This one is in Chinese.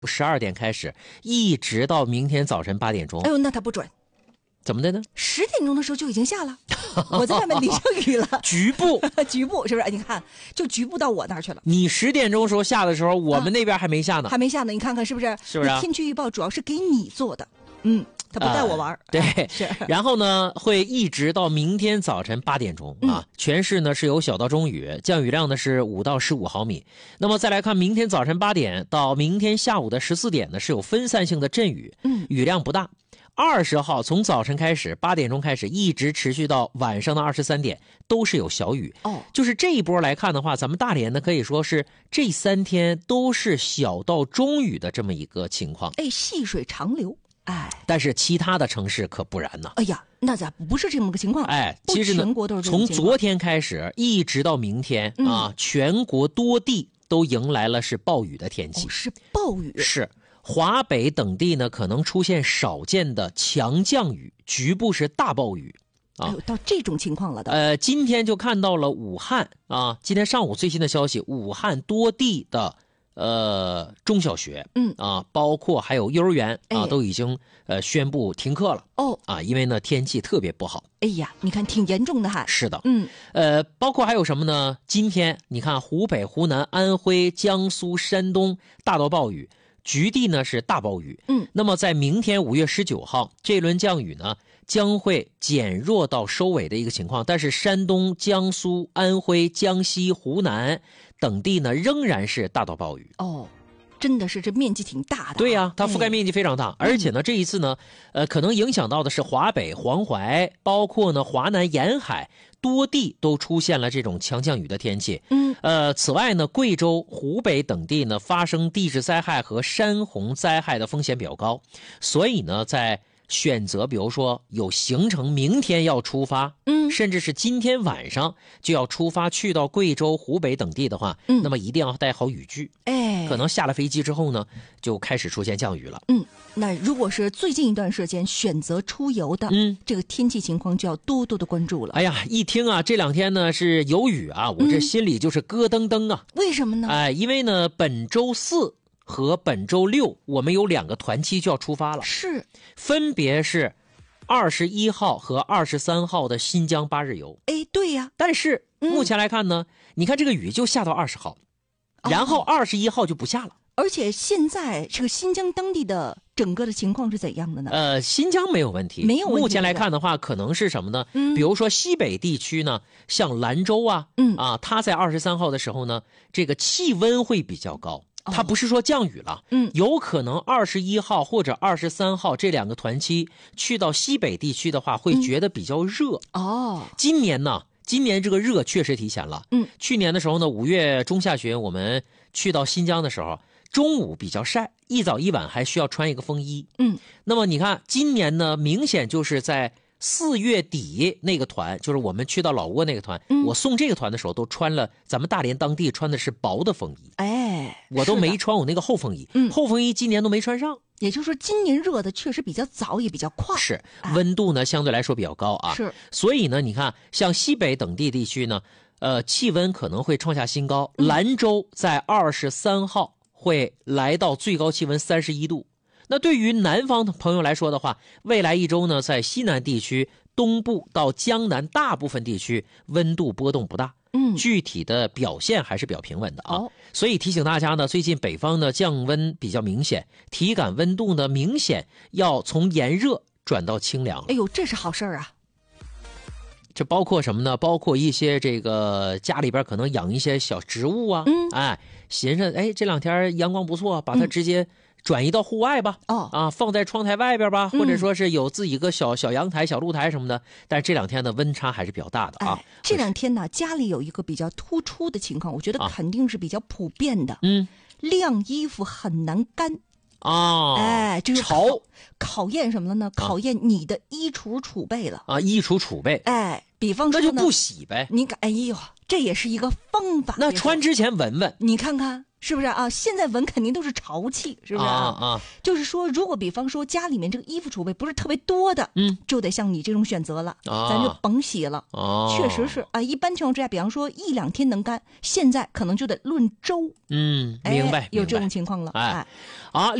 12点开始，一直到明天早晨8点钟。 哎呦，那它不准。 怎么的呢 ？10点钟的时候就已经下了，我在外面淋上雨了。 局部局部是不是？你看，就局部到我那儿去了。 你10点钟时候下的时候，我们那边还没下呢， 还没下呢。你看看是不是？ 是不是？ 天气预报主要是给你做的，他不带我玩。 对， 是。 然后呢，会一直到明天早晨8点钟啊，全市呢是有小到中雨，降雨量呢是5到15毫米。那么再来看明天早晨8点到明天下午的14点呢，是有分散性的阵雨，雨量不大。20号从早晨开始8点钟开始，一直持续到晚上的23点，都是有小雨。就是这一波来看的话，咱们大连呢可以说是这3天都是小到中雨的这么一个情况。 细水长流。 但是其他的城市可不然呢。 哎呀，那咋不是这么个情况？ 其实呢， 全国都是这种情况。 从昨天开始一直到明天全国多地都迎来了是暴雨的天气。 是暴雨。 是。华北等地呢可能出现少见的强降雨，局部是大暴雨到这种情况了的。 今天就看到了武汉今天上午最新的消息，武汉多地的中小学包括还有幼儿园都已经宣布停课了因为呢天气特别不好。 哎呀，你看挺严重的还。 是的。包括还有什么呢？今天你看湖北、湖南、安徽、江苏、山东大到暴雨，局地呢是大暴雨。那么在明天5月19号，这轮降雨呢将会减弱到收尾的一个情况，但是山东、江苏、安徽、江西、湖南等地呢仍然是大到暴雨。 真的是这面积挺大的。 对呀，它覆盖面积非常大，而且呢这一次呢可能影响到的是华北、黄淮，包括呢华南沿海多地都出现了这种强降雨的天气。此外呢，贵州、湖北等地呢发生地质灾害和山洪灾害的风险比较高，所以呢，在选择比如说有行程明天要出发，甚至是今天晚上就要出发去到贵州、湖北等地的话，那么一定要带好雨具。可能下了飞机之后呢，就开始出现降雨了。 那如果是最近一段时间选择出游的，这个天气情况就要多多的关注了。 哎呀，一听这两天呢是有雨我这心里就是咯噔噔啊。 为什么呢？ 因为呢本周4和本周6我们有2个团期就要出发了， 是， 分别是21号和23号的新疆8日游。 对呀。 但是目前来看呢，你看这个雨就下到20号，然后21号就不下了。 而且现在这个新疆当地的整个的情况是怎样的呢？ 新疆没有问题， 没有问题。 目前来看的话，可能是什么呢？比如说西北地区呢，像兰州它在23号的时候呢，这个气温会比较高。它不是说降雨了，有可能21号或者23号这2个团期去到西北地区的话，会觉得比较热。今年这个热确实提前了。去年的时候呢，5月中下旬我们去到新疆的时候，中午比较晒，一早一晚还需要穿一个风衣。那么你看今年呢，明显就是在4月底那个团，就是我们去到老挝那个团，我送这个团的时候都穿了咱们大连当地穿的是薄的风衣。我都没穿我那个厚风衣。厚风衣今年都没穿上。 也就是说今年热的确实比较早也比较快。 是，温度呢相对来说比较高是。 所以呢你看像西北等地地区呢气温可能会创下新高。兰州在23号会来到最高气温31度。那对于南方的朋友来说的话，未来1周呢，在西南地区、东部到江南大部分地区温度波动不大。具体的表现还是比较平稳的所以提醒大家呢，最近北方的降温比较明显，体感温度呢明显要从炎热转到清凉。 这是好事啊。 这包括什么呢？包括一些这个家里边可能养一些小植物寻思这2天阳光不错，把它直接转移到户外吧。放在窗台外边吧，或者说是有自己一个小阳台、小露台什么的。但是这2天的温差还是比较大的这2天呢，家里有一个比较突出的情况，我觉得肯定是比较普遍的。晾衣服很难干。这个考验什么了呢？考验你的衣橱储备了衣橱储备。 比方说那就不洗呗。 你这也是一个方法。 那穿之前闻闻， 你看看是不是啊？现在闻肯定都是潮气，是不是啊？就是说，如果比方说家里面这个衣服储备不是特别多的，就得像你这种选择了，咱就甭洗了。确实是啊，一般情况之下，比方说1、2天能干，现在可能就得论周。 明白， 有这种情况了。 好。